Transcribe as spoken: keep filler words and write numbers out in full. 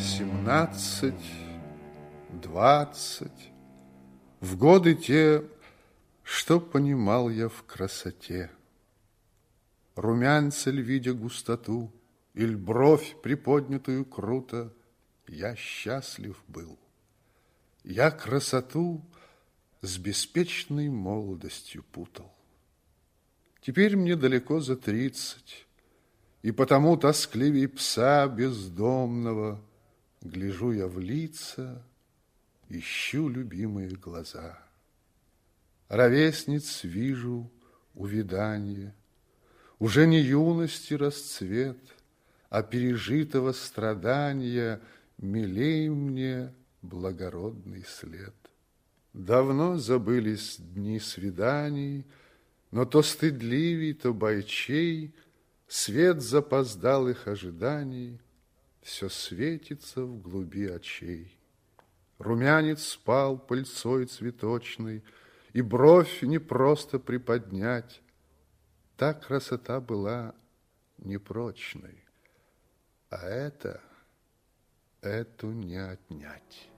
Семнадцать, двадцать, в годы те, что понимал я в красоте. Румянца ль, видя густоту, иль бровь приподнятую круто, я счастлив был. Я красоту с беспечной молодостью путал. Теперь мне далеко за тридцать, и потому тоскливей пса бездомного гляжу я в лица, ищу любимые глаза. Ровесниц вижу увяданье, уже не юности расцвет, а пережитого страдания милей мне благородный след. Давно забылись дни свиданий, но то стыдливей, то бойчей свет запоздалых ожиданий все светится в глуби очей. Румянец спал пыльцой цветочной, и бровь не просто приподнять. Та красота была непрочной, а это, эту не отнять.